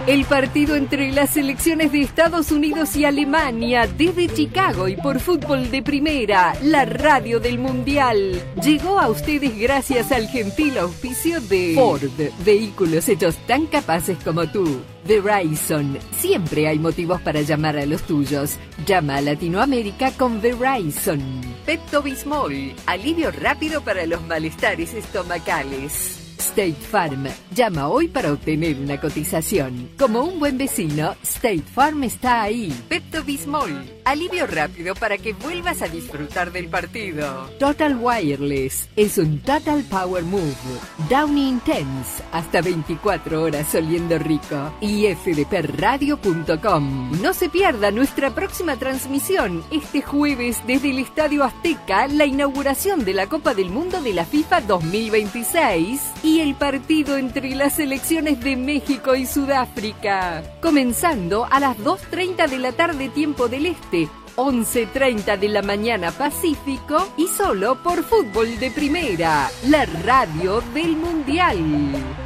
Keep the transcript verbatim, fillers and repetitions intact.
El partido entre las selecciones de Estados Unidos y Alemania desde Chicago y por Fútbol de Primera, la radio del Mundial. Llegó a ustedes gracias al gentil auspicio de Ford, vehículos hechos tan capaces como tú. Verizon, siempre hay motivos para llamar a los tuyos. Llama a Latinoamérica con Verizon. Pepto-Bismol, alivio rápido para los malestares estomacales. State Farm. Llama hoy para obtener una cotización. Como un buen vecino, State Farm está ahí. Pepto-Bismol. Alivio rápido para que vuelvas a disfrutar del partido. Total Wireless. Es un Total Power Move. Downy Intense. Hasta veinticuatro horas oliendo rico. Y f d p radio punto com. No se pierda nuestra próxima transmisión. Este jueves desde el Estadio Azteca, la inauguración de la Copa del Mundo de la FIFA dos mil veintiséis y el partido entre las selecciones de México y Sudáfrica. Comenzando a las dos treinta de la tarde tiempo del Este, once treinta de la mañana Pacífico y solo por Fútbol de Primera, la radio del Mundial.